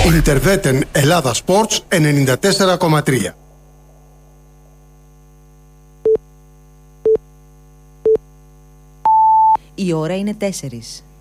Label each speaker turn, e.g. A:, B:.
A: Ιντερβέτεν Ελλάδα Sports 94,3.
B: Η ώρα είναι 4.